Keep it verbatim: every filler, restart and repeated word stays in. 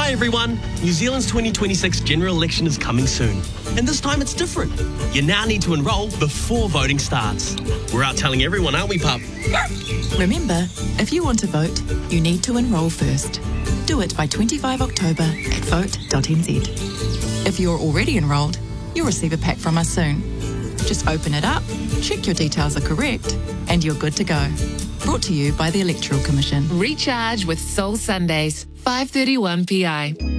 Hi everyone, New Zealand's twenty twenty-six general election is coming soon. And this time it's different. You now need to enrol before voting starts. We're out telling everyone, aren't we, pup? Remember, if you want to vote, you need to enrol first. Do it by twenty-fifth of October at vote dot n z. If you're already enrolled, you'll receive a pack from us soon. Just open it up, check your details are correct, and you're good to go. Brought to you by the Electoral Commission. Recharge with Soul Sundays, five thirty-one p i.